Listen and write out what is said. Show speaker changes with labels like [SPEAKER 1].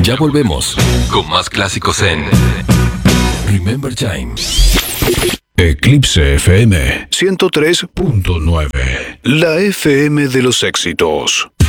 [SPEAKER 1] Ya volvemos con más clásicos en Remember Time.
[SPEAKER 2] Eclipse FM 103.9. La FM de los éxitos.